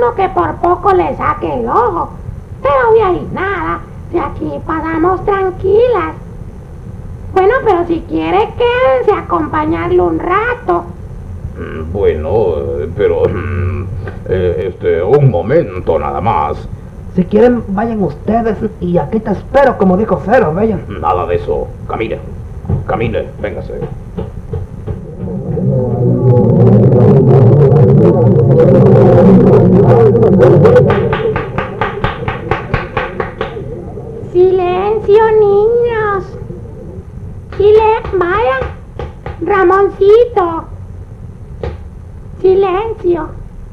cuidado que por poco le saque el ojo. Pero de ahí nada, de aquí pasamos tranquilas. Bueno, pero si quiere quédense a acompañarlo un rato. Bueno, pero... un momento nada más. Si quieren, vayan ustedes y aquí te espero, como dijo Cero, bella. Nada de eso. Camine. Camine, véngase. Silencio, niños. Vayan. Ramoncito. Silencio.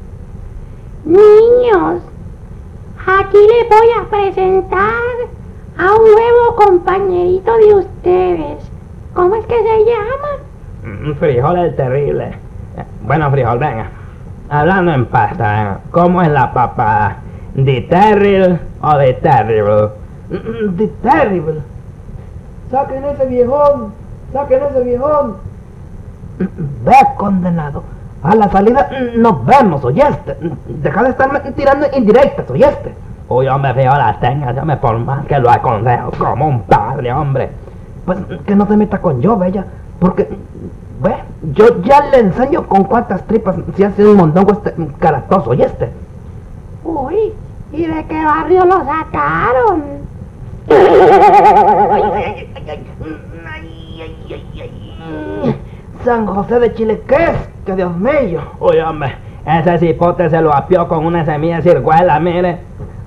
Niños, aquí les voy a presentar a un nuevo compañerito de ustedes. ¿Cómo es que se llama? Frijol el terrible. Bueno, Frijol, venga. Hablando en pasta, venga. ¿Cómo es la papada? ¿De terrible o de terrible? De terrible. Saquen ese viejón. Saquen ese viejón. Ve, condenado. A la salida nos vemos, ¿oyeste? Deja de estarme tirando indirectas, ¿oyeste? Uy, hombre, Frijol, téngame por más que lo aconsejo como un padre, hombre. Pues que no se meta con yo, bella, porque, ve, yo ya le enseño con cuántas tripas se hace un mondongo este caratoso, ¿oyeste? Uy, ¿y de qué barrio lo sacaron? San José de Chile, ¿qué es? Que Dios mío. Uy, hombre, ese cipote se lo apió con una semilla de ciruela, mire.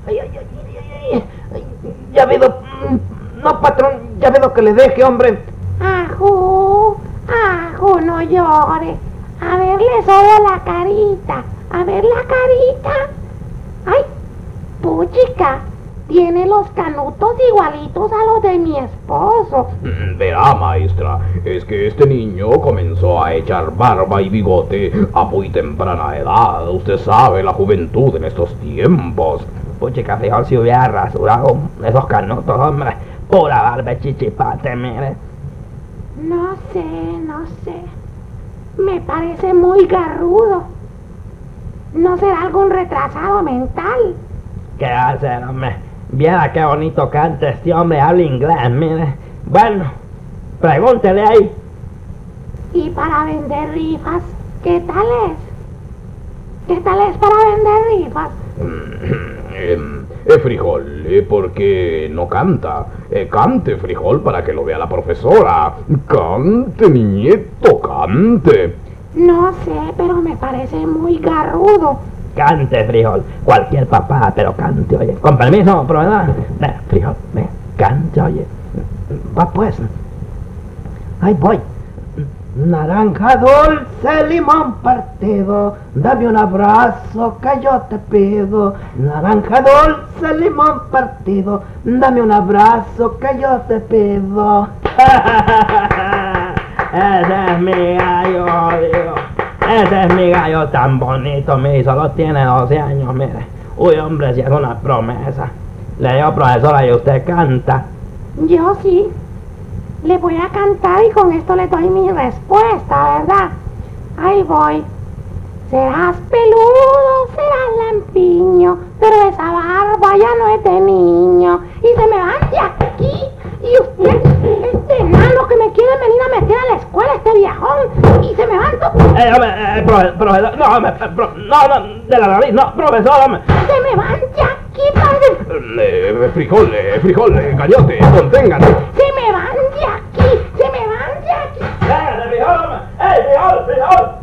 Ya habido... No, patrón, ya habido que le deje, hombre. Ajú, no llore. A verle solo la carita. A ver la carita. Ay, puchica. Tiene los canutos igualitos a los de mi esposo. Verá, maestra, es que este niño comenzó a echar barba y bigote a muy temprana edad. Usted sabe, la juventud en estos tiempos. Puchica, Frijol, si hubiera rasurado esos canutos, hombre. Pura barba chichipate, mire. No sé. Me parece muy garrudo. ¿No será algún retrasado mental? ¿Qué hace, hombre? Viera qué bonito canta este hombre, habla inglés, mire. Bueno, pregúntele ahí. Y para vender rifas, ¿qué tal es? ¿Qué tal es para vender rifas? Frijol, ¿por qué no canta? Cante, Frijol, para que lo vea la profesora. Cante, niñito, cante. No sé, pero me parece muy garrudo. Cante, Frijol. Cualquier papá, pero cante, oye. Con permiso, proveedor. Ven, Frijol, ven. Cante, oye. Va pues. Ahí voy. Naranja dulce, limón partido, dame un abrazo que yo te pido. Naranja dulce, limón partido, dame un abrazo que yo te pido. Ese es mi gallo, digo. Ese es mi gallo tan bonito, mi solo tiene 12 años, mire. Uy, hombre, si es una promesa. Le digo, profesora, y usted canta. Yo sí. Le voy a cantar y con esto le doy mi respuesta, ¿verdad? Ahí voy. Serás peludo, serás lampiño, pero esa barba ya no es de niño. Y se me van de aquí. Y usted, este enano que me quiere venir a meter a la escuela, este viejón. Y se me van... Profesor, no, de la nariz, no, profesor, hombre. Se me van de aquí, padre. Frijol, gallote, conténgate. Se me van de aquí, se me van de aquí. Frijol, hombre. Frijol.